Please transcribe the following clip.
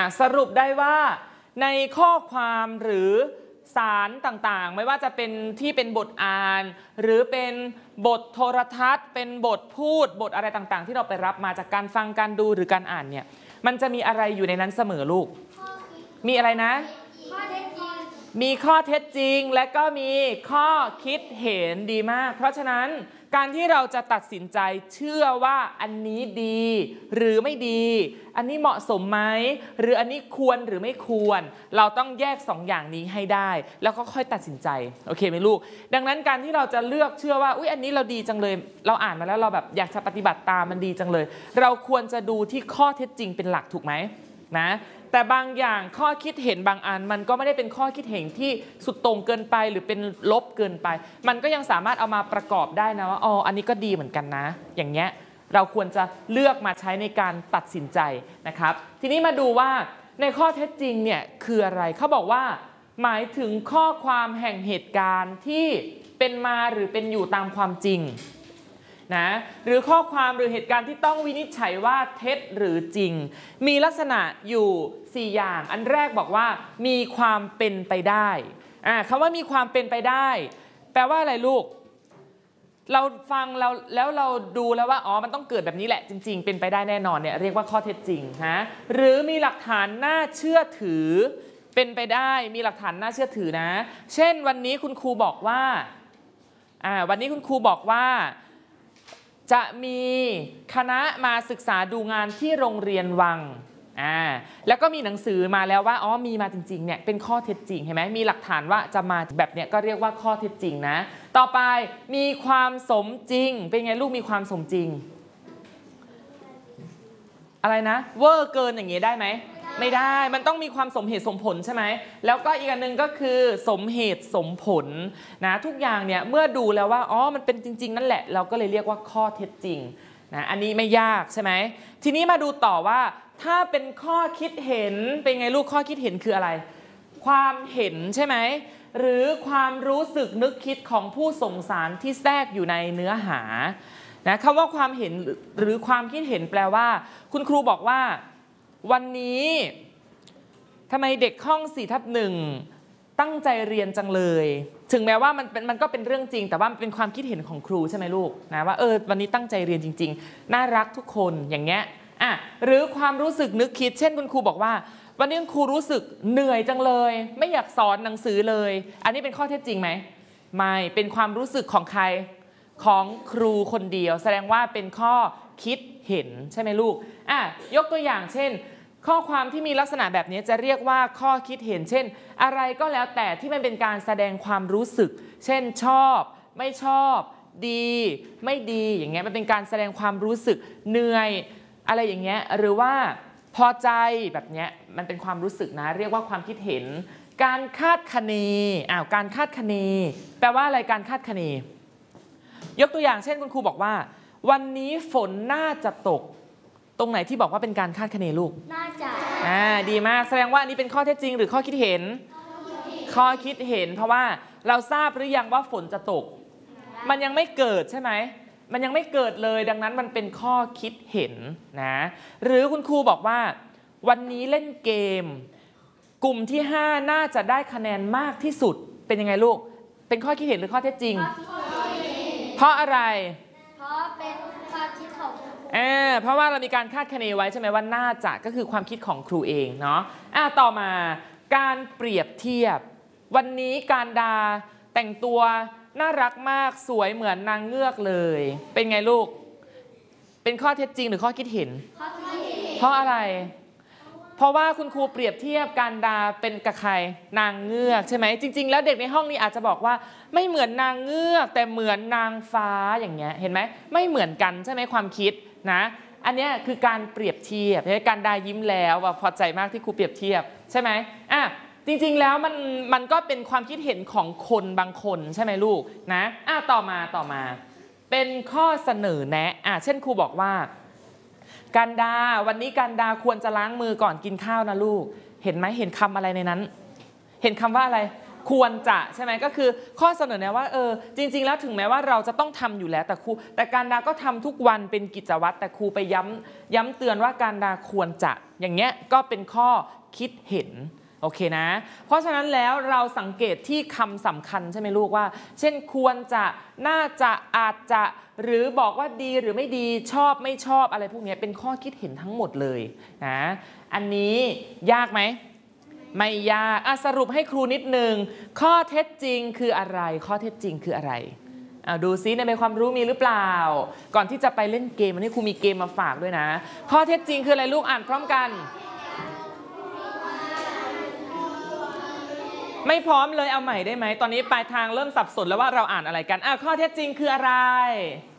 สรุปได้ว่าในข้อความหรือสารต่างๆไม่ว่าจะเป็นที่เป็นบทอ่านหรือเป็นบทโทรทัศน์เป็นบทพูดบทอะไรต่างๆที่เราไปรับมาจากการฟังการดูหรือการอ่านเนี่ยมันจะมีอะไรอยู่ในนั้นเสมอลูกมีอะไรนะมีข้อเท็จจริงและก็มีข้อคิดเห็นดีมากเพราะฉะนั้นการที่เราจะตัดสินใจเชื่อว่าอันนี้ดีหรือไม่ดีอันนี้เหมาะสมไหมหรืออันนี้ควรหรือไม่ควรเราต้องแยก2 อย่างนี้ให้ได้แล้วก็ค่อยตัดสินใจโอเคไหมลูกดังนั้นการที่เราจะเลือกเชื่อว่าอุ๊ยอันนี้เราดีจังเลยเราอ่านมาแล้วเราแบบอยากจะปฏิบัติตามมันดีจังเลยเราควรจะดูที่ข้อเท็จจริงเป็นหลักถูกไหมนะแต่บางอย่างข้อคิดเห็นบางอันมันก็ไม่ได้เป็นข้อคิดเห็นที่สุดโต่งเกินไปหรือเป็นลบเกินไปมันก็ยังสามารถเอามาประกอบได้นะว่าอ๋ออันนี้ก็ดีเหมือนกันนะอย่างเงี้ยเราควรจะเลือกมาใช้ในการตัดสินใจนะครับทีนี้มาดูว่าในข้อเท็จจริงเนี่ยคืออะไรเขาบอกว่าหมายถึงข้อความแห่งเหตุการณ์ที่เป็นมาหรือเป็นอยู่ตามความจริงนะหรือข้อความหรือเหตุการณ์ที่ต้องวินิจฉัยว่าเท็จหรือจริงมีลักษณะอยู่4 อย่างอันแรกบอกว่ามีความเป็นไปได้คำว่ามีความเป็นไปได้แปลว่าอะไรลูกเราฟังแล้วเราดูแล้วว่าอ๋อมันต้องเกิดแบบนี้แหละจริงๆเป็นไปได้แน่นอนเนี่ยเรียกว่าข้อเท็จจริงนะหรือมีหลักฐานน่าเชื่อถือเป็นไปได้มีหลักฐานน่าเชื่อถือนะเช่นวันนี้คุณครูบอกว่าวันนี้คุณครูบอกว่าจะมีคณะมาศึกษาดูงานที่โรงเรียนวังแล้วก็มีหนังสือมาแล้วว่าอ๋อมีมาจริงๆเนี่ยเป็นข้อเท็จจริงเห็นไหมมีหลักฐานว่าจะมาแบบเนี้ยก็เรียกว่าข้อเท็จจริงนะต่อไปมีความสมจริงเป็นไงลูกมีความสมจริงอะไรนะเวอร์เกินอย่างเงี้ยได้ไหมไม่ได้มันต้องมีความสมเหตุสมผลใช่ไหมแล้วก็อีกอันนึงก็คือสมเหตุสมผลนะทุกอย่างเนี่ยเมื่อดูแล้วว่าอ๋อมันเป็นจริงๆนั่นแหละเราก็เลยเรียกว่าข้อเท็จจริงนะอันนี้ไม่ยากใช่ไหมทีนี้มาดูต่อว่าถ้าเป็นข้อคิดเห็นเป็นไงลูกข้อคิดเห็นคืออะไรความเห็นใช่ไหมหรือความรู้สึกนึกคิดของผู้ส่งสารที่แทรกอยู่ในเนื้อหานะคำว่าความเห็นหรือความคิดเห็นแปลว่าคุณครูบอกว่าวันนี้ทำไมเด็กห้อง4/1ตั้งใจเรียนจังเลยถึงแม้ว่ามันก็เป็นเรื่องจริงแต่ว่ามันเป็นความคิดเห็นของครูใช่ไหมลูกนะว่าวันนี้ตั้งใจเรียนจริงๆน่ารักทุกคนอย่างเงี้ยหรือความรู้สึกนึกคิดเช่นคุณครูบอกว่าวันนี้คุณครูรู้สึกเหนื่อยจังเลยไม่อยากสอนหนังสือเลยอันนี้เป็นข้อเท็จจริงไหมไม่เป็นความรู้สึกของใครของครูคนเดียวแสดงว่าเป็นข้อคิดเห็นใช่ไหมลูกยกตัวอย่างเช่นข้อความที่มีลักษณะแบบนี้จะเรียกว่าข้อคิดเห็นเช่นอะไรก็แล้วแต่ที่มันเป็นการแสดงความรู้สึกเช่นชอบไม่ชอบดีไม่ดีอย่างเงี้ยมันเป็นการแสดงความรู้สึกเหนื่อยอะไรอย่างเงี้ยหรือว่าพอใจแบบเนี้ยมันเป็นความรู้สึกนะเรียกว่าความคิดเห็นการคาดคะเนการคาดคะเนแปลว่าอะไรการคาดคะเนยกตัวอย่างเช่นคุณครูบอกว่าวันนี้ฝนน่าจะตกตรงไหนที่บอกว่าเป็นการคาดคะเนลูกน่าจะดีมากแสดงว่าอันนี้เป็นข้อเท็จจริงหรือข้อคิดเห็นข้อคิดเห็นเพราะว่าเราทราบหรือยังว่าฝนจะตกมันยังไม่เกิดใช่ไหมมันยังไม่เกิดเลยดังนั้นมันเป็นข้อคิดเห็นนะหรือคุณครูบอกว่าวันนี้เล่นเกมกลุ่มที่5น่าจะได้คะแนนมากที่สุดเป็นยังไงลูกเป็นข้อคิดเห็นหรือข้อเท็จจริงเพราะอะไรเพราะเป็นความคิดของครูเพราะว่าเรามีการคาดคะเนไว้ใช่ไหมว่าน่าจะก็คือความคิดของครูเองเนาะต่อมาการเปรียบเทียบวันนี้การดาแต่งตัวน่ารักมากสวยเหมือนนางเงือกเลยเป็นไงลูกเป็นข้อเท็จจริงหรือข้อคิดเห็นเพราะอะไรเพราะว่าคุณครูเปรียบเทียบการดาเป็นกับใครนางเงือกใช่ไหมจริงๆแล้วเด็กในห้องนี้อาจจะบอกว่าไม่เหมือนนางเงือกแต่เหมือนนางฟ้าอย่างเงี้ยเห็นไหมไม่เหมือนกันใช่ไหมความคิดนะอันนี้คือการเปรียบเทียบการดายิ้มแล้วว่าพอใจมากที่ครูเปรียบเทียบใช่ไหมจริงๆแล้วมันก็เป็นความคิดเห็นของคนบางคนใช่ไหมลูกนะต่อมาเป็นข้อเสนอแนะเช่นครูบอกว่าการดาวันนี้การดาควรจะล้างมือก่อนกินข้าวนะลูกเห็นไหมเห็นคำอะไรในนั้นเห็นคำว่าอะไรควรจะใช่ไหมก็คือข้อเสนอแนะว่าจริงๆแล้วถึงแม้ว่าเราจะต้องทำอยู่แล้วแต่การดาก็ทำทุกวันเป็นกิจวัตรแต่ครูไปย้ำเตือนว่าการดาควรจะอย่างเงี้ยก็เป็นข้อคิดเห็นโอเคนะเพราะฉะนั้นแล้วเราสังเกตที่คำสำคัญใช่ไหมลูกว่าเช่นควรจะน่าจะอาจจะหรือบอกว่าดีหรือไม่ดีชอบไม่ชอบอะไรพวกนี้เป็นข้อคิดเห็นทั้งหมดเลยนะอันนี้ยากไหมไม่ยากสรุปให้ครูนิดนึงข้อเท็จจริงคืออะไรข้อเท็จจริงคืออะไรดูซิในความรู้มีหรือเปล่าก่อนที่จะไปเล่นเกมวันนี้ครูมีเกมมาฝากด้วยนะข้อเท็จจริงคืออะไรลูกอ่านพร้อมกันไม่พร้อมเลยเอาใหม่ได้ไหมตอนนี้ปลายทางเริ่มสับสนแล้วว่าเราอ่านอะไรกันข้อเท็จจริงคืออะไร